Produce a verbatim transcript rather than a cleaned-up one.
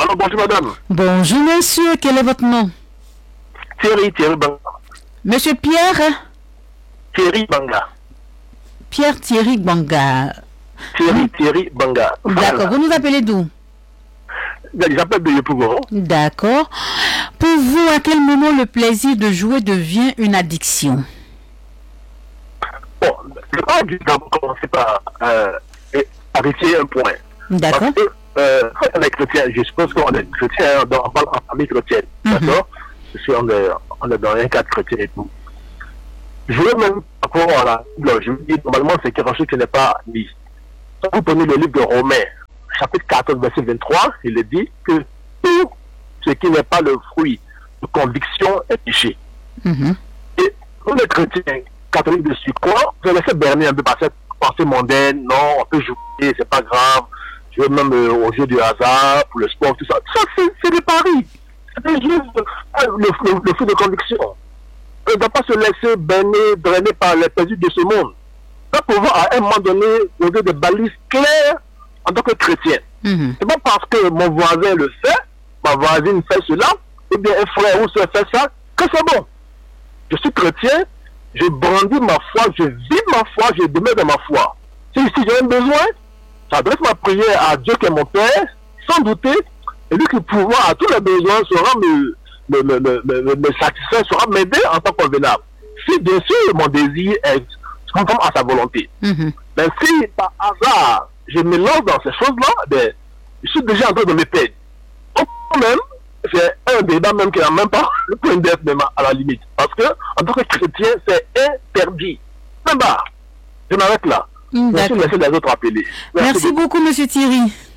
Alors, bonjour madame. Bonjour monsieur, quel est votre nom? Thierry, Thierry Banga. Monsieur Pierre? Thierry Banga. Pierre Thierry Banga. Thierry, Thierry Banga. D'accord, vous nous appelez d'où? J'appelle de Yopougon. D'accord. Pour vous, à quel moment le plaisir de jouer devient une addiction? Bon, je ne vais pas d'abord commencer par euh, arrêter un point. D'accord. Parce que, euh, quand on est chrétien, je suppose qu'on est chrétien, on parle en famille chrétienne. Mm-hmm. D'accord? Parce qu'on est, on est dans un cadre chrétien et tout. Je veux même, par rapport à la Bible, je veux dire, normalement, c'est quelque chose qui n'est pas mis. Quand vous prenez le livre de Romains, chapitre quatorze, verset vingt-trois, il est dit que tout ce qui n'est pas le fruit de conviction est péché. Mm-hmm. Et pour les chrétiens catholiques de Sucre, vous laissez berner un peu par cette pensée mondaine, non, on peut jouer, c'est pas grave, je veux même euh, au jeu du hasard, pour le sport, tout ça. Ça, c'est des paris. C'est juste euh, le, le, le fruit de conviction. On ne doit pas se laisser berner, drainer par les plaisirs de ce monde. On doit pouvoir à un moment donné donner des balises claires en tant que chrétien. Mm-hmm. C'est pas parce que mon voisin le fait, ma voisine fait cela, ou bien un frère ou soeur fait ça, que c'est bon. Je suis chrétien, je brandis ma foi, je vis ma foi, je demeure dans ma foi. Si, si j'ai un besoin, j'adresse ma prière à Dieu qui est mon Père, sans douter, et lui qui pourvoit à tous les besoins sera me, me, me, me, me, me satisfaire, sera m'aider en tant que convenable. Si bien sûr mon désir est conforme à sa volonté. Mm-hmm. Mais si par hasard je me lance dans ces choses-là, ben, je suis déjà en train de me perdre. Donc, quand même, c'est un débat même qui n'a même pas le point d'être même à la limite. Parce que, en tant que chrétien, c'est interdit. Même pas. Je m'arrête là. Merci, laissez les autres appeler. Merci, Merci beaucoup, monsieur Thierry.